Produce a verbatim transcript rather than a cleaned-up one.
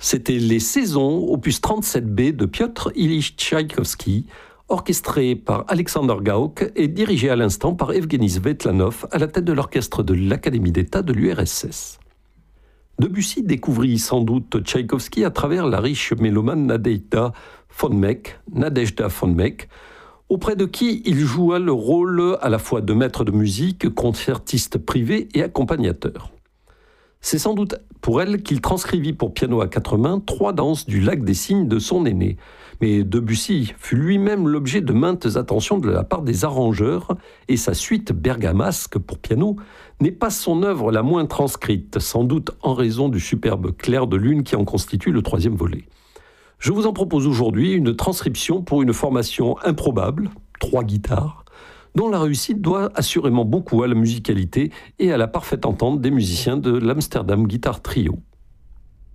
C'était Les Saisons, opus trente-sept B de Piotr Ilyich Tchaïkovski, orchestré par Alexander Gauck et dirigé à l'instant par Evgeny Svetlanov à la tête de l'orchestre de l'Académie d'État de l'U R S S. Debussy découvrit sans doute Tchaïkovski à travers la riche mélomane Nadejda von Meck, Nadejda von Meck, auprès de qui il joua le rôle à la fois de maître de musique, concertiste privé et accompagnateur. C'est sans doute pour elle qu'il transcrivit pour piano à quatre mains trois danses du Lac des Cygnes de son aîné. Mais Debussy fut lui-même l'objet de maintes attentions de la part des arrangeurs et sa suite bergamasque pour piano n'est pas son œuvre la moins transcrite, sans doute en raison du superbe clair de lune qui en constitue le troisième volet. Je vous en propose aujourd'hui une transcription pour une formation improbable, trois guitares, dont la réussite doit assurément beaucoup à la musicalité et à la parfaite entente des musiciens de l'Amsterdam Guitar Trio.